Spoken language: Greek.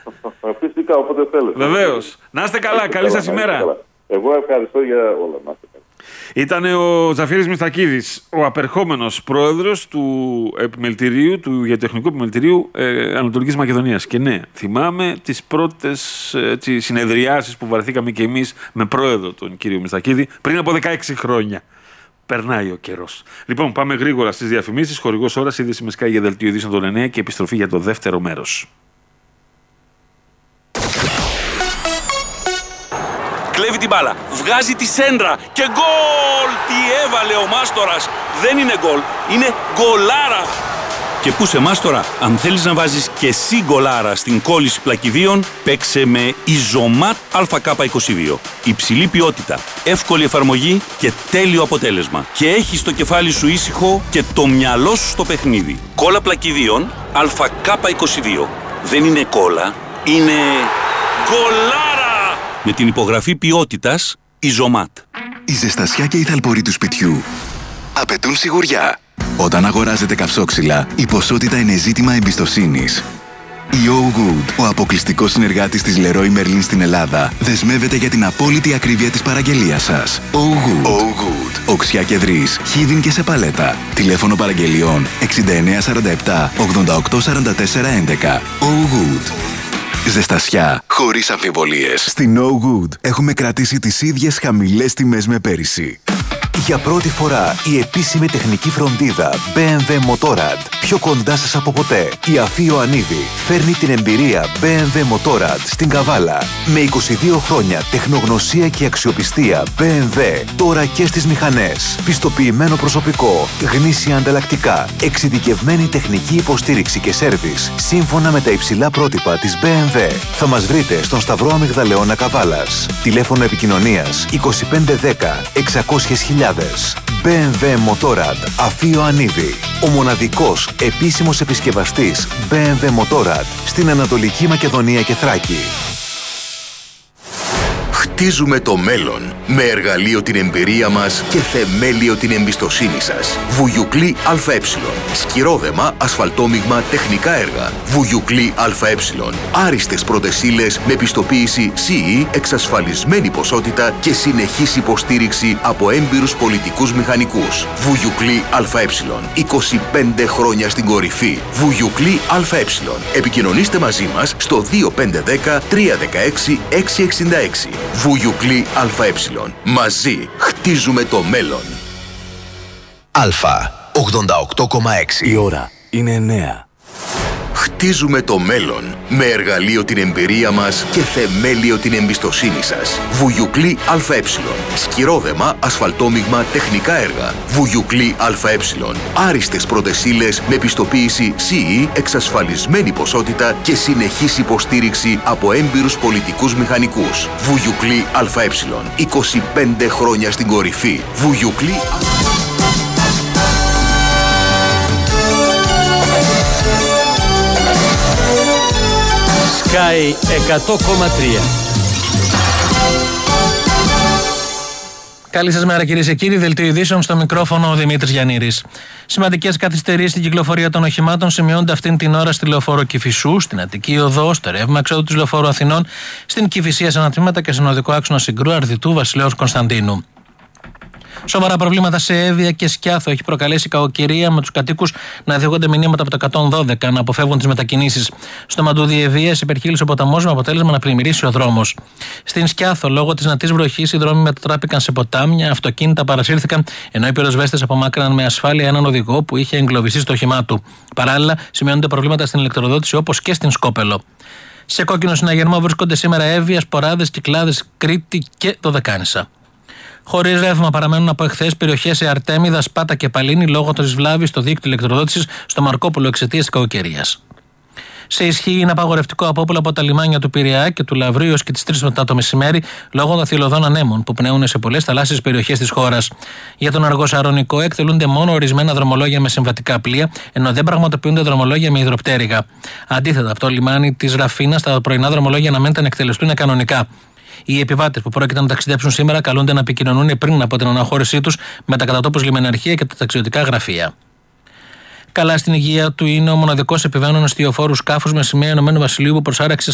Φυσικά, όποτε θέλετε. Βεβαίως. Να είστε καλά. Καλή σας ημέρα. Εγώ ευχαριστώ για όλα. Να είστε καλά. Ήταν ο Ζαφύρης Μιστακίδης, ο απερχόμενος πρόεδρος του επιμελητηρίου, του Γεωτεχνικού Επιμελητηρίου Ανατολικής Μακεδονίας. Και ναι, θυμάμαι τις πρώτες συνεδριάσεις που βαρεθήκαμε και εμείς με πρόεδρο τον κύριο Μιστακίδη πριν από 16 χρόνια. Περνάει ο καιρός. Λοιπόν, πάμε γρήγορα στις διαφημίσεις. Χορηγός ώρας, είδηση με Sky για δελτίο ειδήσεων των 9 και επιστροφή για το δεύτερο μέρος. Κλέβει την μπάλα, βγάζει τη σέντρα και γκολ! Τι έβαλε ο Μάστορας! Δεν είναι γκολ, είναι γκολάρα! Και πού σε Μάστορα, αν θέλεις να βάζεις και εσύ γκολάρα στην κόλληση πλακιδίων, παίξε με Ιζωμάτ ΑΚ22. Υψηλή ποιότητα, εύκολη εφαρμογή και τέλειο αποτέλεσμα. Και έχεις το κεφάλι σου ήσυχο και το μυαλό σου στο παιχνίδι. Κόλλα πλακιδίων ΑΚ22. Δεν είναι κόλλα, είναι γκολάρα! Με την υπογραφή ποιότητας Ιζωμάτ. Η ζεστασιά και η θαλπορή του σπιτιού απαιτούν σιγουριά. Όταν αγοράζετε καυσόξυλα, η ποσότητα είναι ζήτημα εμπιστοσύνης. Η Oh Good, ο αποκλειστικός συνεργάτης της Leroy Merlin στην Ελλάδα, δεσμεύεται για την απόλυτη ακρίβεια της παραγγελίας σας. Oh Good. Oh Good. Οξιά και Δρύς, χίδιν και σε παλέτα. Τηλέφωνο παραγγελιών 6947 8844 11. Oh Good. Ζεστασιά χωρίς αμφιβολίες. Στην No Good έχουμε κρατήσει τις ίδιες χαμηλές τιμές με πέρυσι. Για πρώτη φορά η επίσημη τεχνική φροντίδα BMW Motorrad πιο κοντά σας από ποτέ. Η Αφή Ιωαννίδη φέρνει την εμπειρία BMW Motorrad στην Καβάλα. Με 22 χρόνια τεχνογνωσία και αξιοπιστία BMW τώρα και στις μηχανές. Πιστοποιημένο προσωπικό, γνήσια ανταλλακτικά, εξειδικευμένη τεχνική υποστήριξη και σέρβις σύμφωνα με τα υψηλά πρότυπα της BMW. Θα μας βρείτε στον Σταυρό Αμυγδαλεώνα Καβάλας. Τηλέφωνο επικοινωνίας 2510 600.000. BMW Motorrad Αφή Ιωαννίδη. Ο μοναδικός επίσημος επισκευαστής BMW Motorrad στην Ανατολική Μακεδονία και Θράκη. Χτίζουμε το μέλλον με εργαλείο την εμπειρία μας και θεμέλιο την εμπιστοσύνη σας. Βουγιουκλή ΑΕ. Σκυρόδεμα, ασφαλτόμιγμα, τεχνικά έργα. Βουγιουκλή ΑΕ. Άριστες πρώτες ύλες με πιστοποίηση CE, εξασφαλισμένη ποσότητα και συνεχής υποστήριξη από έμπειρους πολιτικούς μηχανικούς. Βουγιουκλή ΑΕ. 25 χρόνια στην κορυφή. Βουγιουκλή ΑΕ. Επικοινωνήστε μαζί μας στο 2510 316 666. Βουγιουκλή ΑΕ. Μαζί χτίζουμε το μέλλον. Αλφα 88,6. Η ώρα είναι 9. Χτίζουμε το μέλλον με εργαλείο την εμπειρία μας και θεμέλιο την εμπιστοσύνη σας. Βουγιουκλή ΑΕ. Σκυρόδεμα, ασφαλτόμιγμα, τεχνικά έργα. Βουγιουκλή ΑΕ. Άριστες πρώτες ύλες με πιστοποίηση CE, εξασφαλισμένη ποσότητα και συνεχής υποστήριξη από έμπειρους πολιτικούς μηχανικούς. Βουγιουκλή ΑΕ. 25 χρόνια στην κορυφή. Βουγιουκλή Sky 100,3. Καλή σας μέρα κυρίες και κύριοι. Δελτίο ειδήσεων, στο μικρόφωνο ο Δημήτρης Γιαννήρης. Σημαντικές καθυστερήσεις στην κυκλοφορία των οχημάτων σημειώνονται αυτήν την ώρα στη λεωφόρο Κηφισού, στην Αττική Οδό, στο ρεύμα εξόδου της λεωφόρου Αθηνών, στην Κηφισία σε ανατμήματα και στον οδικό άξονα Συγκρού, Αρδιτού, Βασιλέως Κωνσταντίνου. Σοβαρά προβλήματα σε Εύβοια και Σκιάθο έχει προκαλέσει κακοκαιρία, με τους κατοίκους να διώκονται μηνύματα από το 112 να αποφεύγουν τις μετακινήσεις. Στο Μαντούδι Εββοίας υπερχείλησε ο ποταμός με αποτέλεσμα να πλημμυρίσει ο δρόμος. Στην Σκιάθο, λόγω της νατής βροχής, οι δρόμοι μετατράπηκαν σε ποτάμια, αυτοκίνητα παρασύρθηκαν, ενώ οι πυροσβέστες απομάκρυναν με ασφάλεια έναν οδηγό που είχε εγκλωβιστεί στο όχημά του. Παράλληλα, σημειώνονται προβλήματα στην ηλεκτροδότηση όπως και στην Σκόπελο. Σε κόκκινο συναγερμό βρίσκονται σήμερα Εύβοια, Ποράδες, Κυκλάδες, Κρήτη και Δωδεκάνησα. Χωρίς ρεύμα παραμένουν από εχθές περιοχές σε Αρτέμιδα, Σπάτα και Παλίνη λόγω της βλάβης στο δίκτυο ηλεκτροδότησης στο Μαρκόπουλο εξαιτίας της κακοκαιρίας. Σε ισχύ είναι απαγορευτικό απόπουλο από τα λιμάνια του Πειραιά και του Λαυρίου ως και τις 3 μετά το μεσημέρι λόγω των θηλωδών ανέμων που πνέουν σε πολλές θαλάσσιες περιοχές της χώρας. Για τον Αργοσαρονικό εκτελούνται μόνο ορισμένα δρομολόγια με συμβατικά πλοία, ενώ δεν πραγματοποιούνται δρομολόγια με υδροπτέρυγα. Αντίθετα, από το λιμάνι της Ραφίνας, τα πρωινά δρομολόγια αναμένεται να εκτελεστούν κανονικά. Οι επιβάτες που πρόκειται να ταξιδέψουν σήμερα καλούνται να επικοινωνούν πριν από την αναχώρησή τους με τα κατατόπους λιμεναρχεία και τα ταξιδιωτικά γραφεία. Καλά στην υγεία του είναι ο μοναδικός επιβαίνων εστιοφόρου σκάφους με σημαία Ηνωμένου Βασιλείου που προσάραξε